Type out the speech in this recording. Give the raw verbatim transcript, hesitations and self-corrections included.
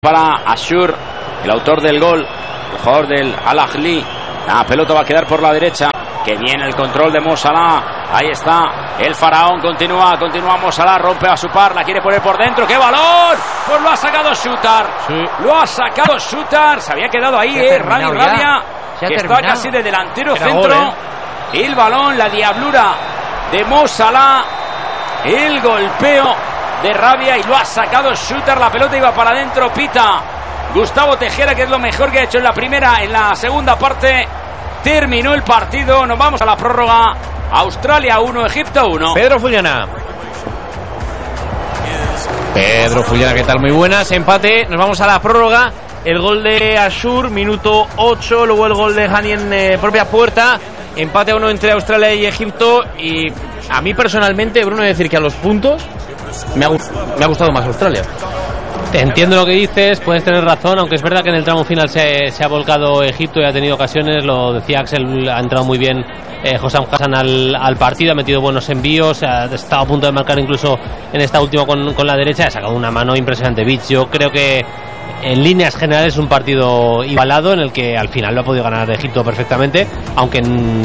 Para Ashur, el autor del gol, el jugador del Al-Ahly. La pelota va a quedar por la derecha. Que viene el control de Mo Salah. Ahí está el faraón. Continúa, continúa Mo Salah. Rompe a su par. La quiere poner por dentro. ¡Qué balón! Pues lo ha sacado Shooter. Sí. Lo ha sacado Shooter. Se había quedado ahí, eh. Radi Rabia. Que está casi de delantero Era centro. Gol, eh. El balón, la diablura de Mo Salah. El golpeo de Rabia y lo ha sacado Shooter. La pelota iba para adentro. Pita Gustavo Tejera, que es lo mejor que ha hecho en la primera, en la segunda parte. Terminó el partido. Nos vamos a la prórroga. Australia uno, Egipto uno. Pedro Fullana. Pedro Fullana, ¿qué tal? Muy buenas. Empate. Nos vamos a la prórroga. El gol de Ashur, minuto ocho. Luego el gol de Hani en eh, propia puerta. Empate a uno entre Australia y Egipto. Y a mí personalmente, Bruno, he de decir que a los puntos me ha, me ha gustado más Australia. Te entiendo lo que dices, puedes tener razón, aunque es verdad que en el tramo final se, se ha volcado Egipto y ha tenido ocasiones. Lo decía Axel, ha entrado muy bien eh, Hossam Hassan al, al partido, ha metido buenos envíos, ha estado a punto de marcar incluso en esta última con, con la derecha, ha sacado una mano impresionante Beach. Yo creo que en líneas generales es un partido igualado en el que al final lo ha podido ganar Egipto perfectamente, aunque en